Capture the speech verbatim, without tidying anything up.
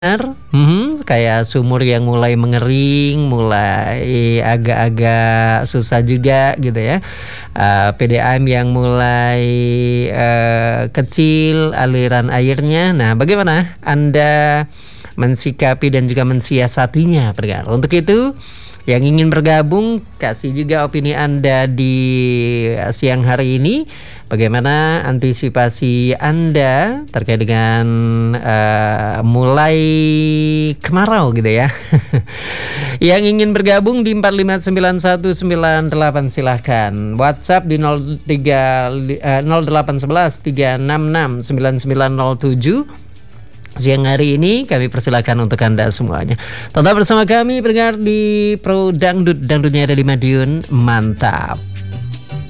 Mhm, kayak sumur yang mulai mengering, mulai agak-agak susah juga gitu ya, eee, PDAM yang mulai, eee, kecil aliran airnya. Nah, bagaimana Anda mensikapi dan juga mensiasatinya pendengar? Untuk itu, yang ingin bergabung, kasih juga opini Anda di siang hari ini. Bagaimana antisipasi Anda terkait dengan, eee, mulai kemarau gitu ya. Yang ingin bergabung di empat lima sembilan satu sembilan delapan silahkan. WhatsApp di nol tiga li eee, nol delapan satu satu tiga enam enam sembilan sembilan nol tujuh. Siang hari ini kami persilakan untuk Anda semuanya. Tetap bersama kami pendengar di Pro Dangdut, dangdutnya ada di Madiun, mantap.